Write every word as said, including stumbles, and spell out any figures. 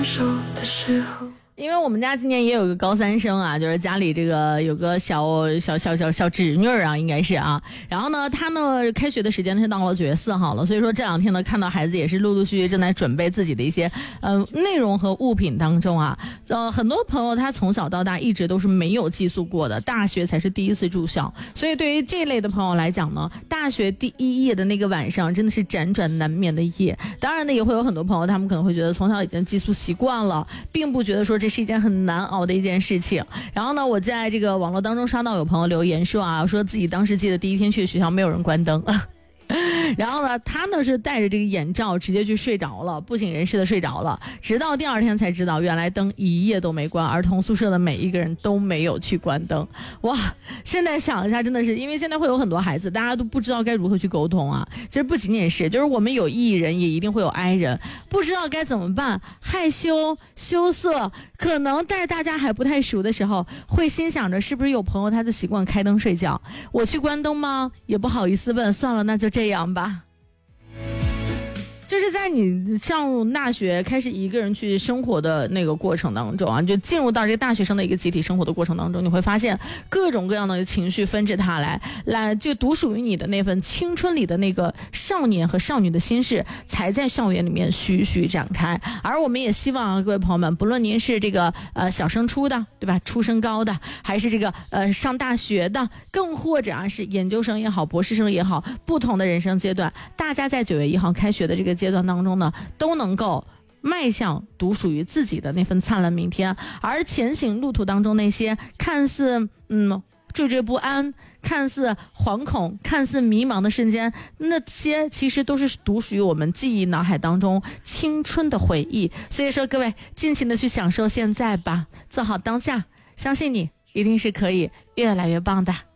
手的时候。 因为我们家今年也有个高三生啊，就是家里这个有个小小小小小侄女啊，应该是啊。然后呢，他呢开学的时间是到了九月四号了，所以说这两天呢，看到孩子也是陆陆续续正在准备自己的一些呃内容和物品当中啊。呃，很多朋友他从小到大一直都是没有寄宿过的，大学才是第一次住校，所以对于这类的朋友来讲呢，大学第一夜的那个晚上真的是辗转难眠的夜。当然呢，也会有很多朋友他们可能会觉得从小已经寄宿习惯了，并不觉得说这是一件很难熬的一件事情。然后呢，我在这个网络当中刷到有朋友留言说啊，说自己当时记得第一天去学校没有人关灯然后呢，他呢是戴着这个眼罩直接去睡着了，不省人事的睡着了，直到第二天才知道原来灯一夜都没关，儿童宿舍的每一个人都没有去关灯。哇，现在想一下真的是，因为现在会有很多孩子大家都不知道该如何去沟通啊。其实不仅仅是，就是我们有 E 人也一定会有 I 人，不知道该怎么办，害羞羞涩，可能在大家还不太熟的时候会心想着是不是有朋友他就习惯开灯睡觉，我去关灯吗？也不好意思问，算了，那就这样吧。就是在你上入大学开始一个人去生活的那个过程当中啊，就进入到这个大学生的一个集体生活的过程当中，你会发现各种各样的情绪纷至沓来，来就独属于你的那份青春里的那个少年和少女的心事才在校园里面徐徐展开。而我们也希望啊，各位朋友们，不论您是这个呃小升初的，对吧，初升高的，还是这个呃上大学的，更或者啊是研究生也好，博士生也好，不同的人生阶段，大家在九月一号开学的这个阶段当中呢，都能够迈向独属于自己的那份灿烂明天。而前行路途当中那些看似嗯惴惴不安，看似惶恐，看似迷茫的瞬间，那些其实都是独属于我们记忆脑海当中青春的回忆。所以说各位尽情的去享受现在吧，做好当下，相信你一定是可以越来越棒的。